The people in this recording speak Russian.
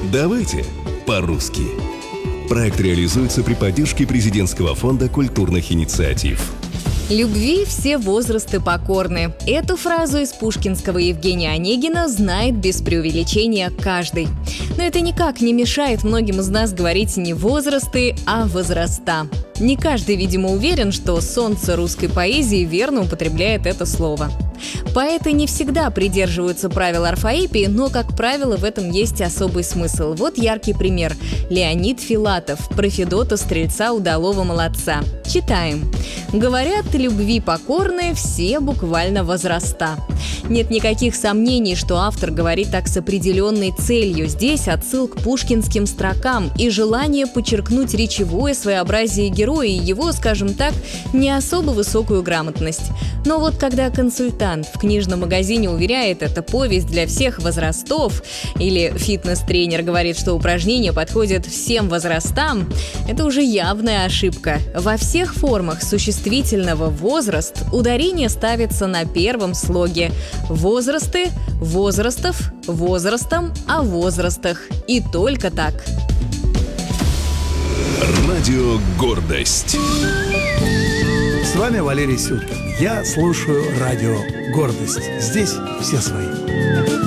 Давайте по-русски. Проект реализуется при поддержке Президентского фонда культурных инициатив. Любви все возрасты покорны. Эту фразу из пушкинского Евгения Онегина знает без преувеличения каждый. Но это никак не мешает многим из нас говорить не возрасты, а возраста. Не каждый, видимо, уверен, что солнце русской поэзии верно употребляет это слово. Поэты не всегда придерживаются правил орфоэпии, но, как правило, в этом есть особый смысл. Вот яркий пример. Леонид Филатов про Федота Стрельца удалого молодца. Читаем. Говорят, любви покорны все буквально возраста. Нет никаких сомнений, что автор говорит так с определенной целью. Здесь отсыл к пушкинским строкам и желание подчеркнуть речевое своеобразие героя и его, скажем так, не особо высокую грамотность. Но вот когда консультант в книжном магазине уверяет, это повесть для всех возрастов, или фитнес-тренер говорит, что упражнения подходят всем возрастам, это уже явная ошибка. Во всех формах существительного «возраст» ударение ставится на первом слоге. Возрасты, возрастов, возрастом, о возрастах. И только так. Радио «Гордость». С вами Валерий Сюткин. Я слушаю радио «Гордость». Здесь все свои.